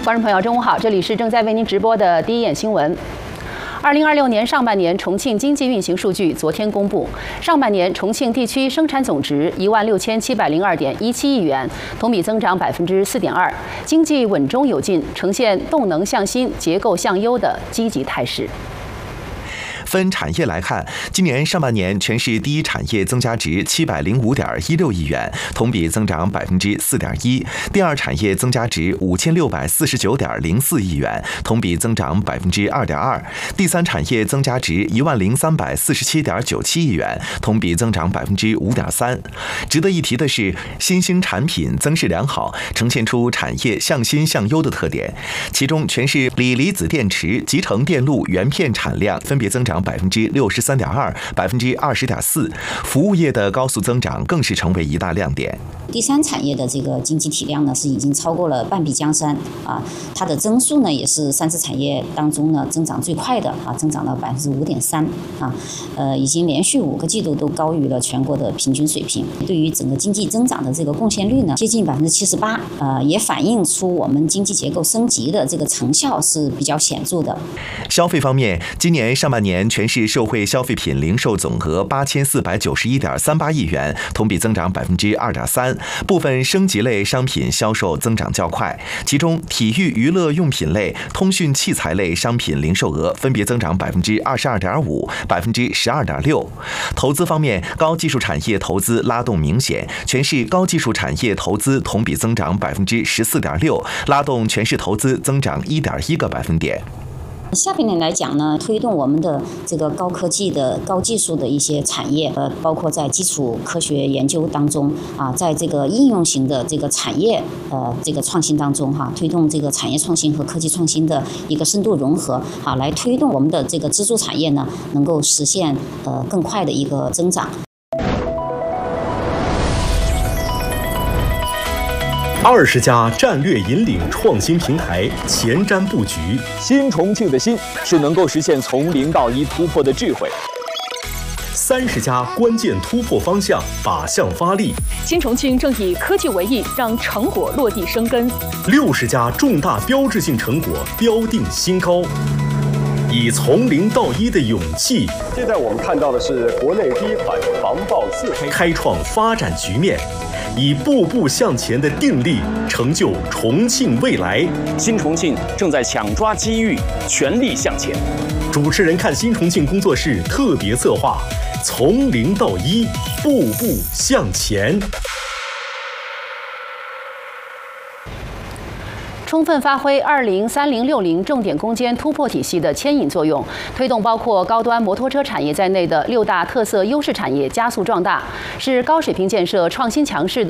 观众朋友，中午好，这里是正在为您直播的第一眼新闻。2026年上半年重庆经济运行数据昨天公布，上半年重庆地区生产总值16702.17亿元，同比增长4.2%，经济稳中有进，呈现动能向新、结构向优的积极态势。 分产业来看，今年上半年全市第一产业增加值705.16亿元，同比增长4.1%；第二产业增加值5649.04亿元，同比增长2.2%；第三产业增加值10347.97亿元，同比增长5.3%。值得一提的是，新兴产品增势良好，呈现出产业向新向优的特点。其中，全市锂离子电池、集成电路原片产量分别增长63.2%、20.4%，服务业的高速增长更是成为一大亮点。 第三产业的这个经济体量呢，是已经超过了半壁江山啊，它的增速呢也是三次产业当中呢增长最快的啊，增长到5.3%啊，已经连续5个季度都高于了全国的平均水平。对于整个经济增长的这个贡献率呢，接近78%，也反映出我们经济结构升级的这个成效是比较显著的。 消费方面，今年上半年全市社会消费品零售总额8491.38亿元，同比增长2.3%。部分升级类商品销售增长较快，其中体育娱乐用品类、通讯器材类商品零售额分别增长22.5%、12.6%。投资方面，高技术产业投资拉动明显，全市高技术产业投资同比增长14.6%，拉动全市投资增长1.1个百分点。 下半年来讲呢，推动我们的这个高科技的、高技术的一些产业，包括在基础科学研究当中啊，在这个应用型的这个产业这个创新当中哈，推动这个产业创新和科技创新的一个深度融合啊，来推动我们的这个支柱产业呢，能够实现更快的一个增长。 20家战略引领创新平台前瞻布局， 新重庆的新是能够实现从零到一突破的智慧。 30家关键突破方向靶向发力， 新重庆正以科技为翼，让成果落地生根。 60家重大标志性成果标定新高，以从零到一的勇气。 现在我们看到的是国内第一款防爆刺， 开创发展局面。 以步步向前的定力，成就重庆未来。 新重庆正在抢抓机遇，全力向前。 主持人看新重庆工作室特别策划：从零到一，步步向前。 充分发挥203060重点攻坚突破体系的牵引作用，推动包括高端摩托车产业在内的6大特色优势产业加速壮大，是高水平建设创新强势的。